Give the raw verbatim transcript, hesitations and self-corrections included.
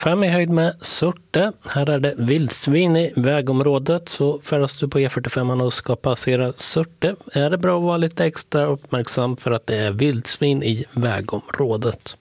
Fem i höjd med Surte. Här är det vildsvin i vägområdet. Så färdas du på E fyrtiofem och ska passera Surte är det bra att vara lite extra uppmärksam för att det är vildsvin i vägområdet.